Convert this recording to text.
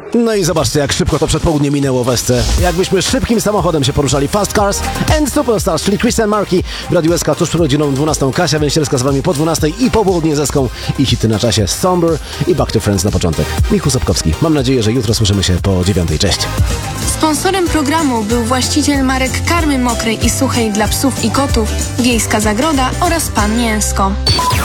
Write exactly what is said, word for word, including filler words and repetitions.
No i zobaczcie, jak szybko to przedpołudnie minęło w Esce. Jakbyśmy szybkim samochodem się poruszali. Fast Cars and Superstars, czyli Christian Marquis w Radiu S K tuż przed godziną dwunastą. Kasia Węsierska z wami po dwunastej i po południe z Eską i hity na czasie Somber i Back to Friends na początek. Michał Sobkowski. Mam nadzieję, że jutro słyszymy się po dziewiątej. Cześć. Sponsorem programu był właściciel marek karmy mokrej i suchej dla psów i kotów, Wiejska Zagroda oraz Pan Mięsko.